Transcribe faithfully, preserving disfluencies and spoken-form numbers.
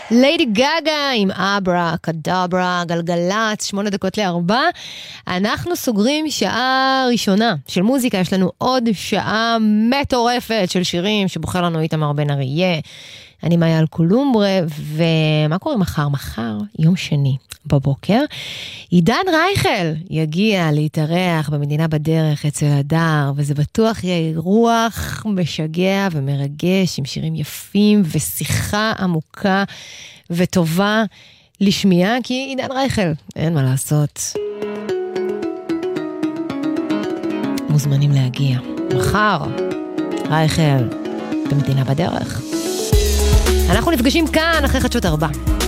ליידי גגה עם אברה קדברה, גלגלת, שמונה דקות לארבע. אנחנו סוגרים שעה ראשונה של מוזיקה, יש לנו עוד שעה מטורפת של שירים שבוחר לנו איתמר בן אריה. אני מאיה אלקולומברה, ומה קורה מחר? מחר, יום שני בבוקר, עידן רייכל יגיע להתארח במדינה בדרך אצל הדר, וזה בטוח יהיה רוח משגע ומרגש, עם שירים יפים ושיחה עמוקה וטובה לשמיעה, כי עידן רייכל, אין מה לעשות. מוזמנים להגיע. מחר, רייכל במדינה בדרך. אנחנו נפגשים כאן אחרי חדשות ארבע.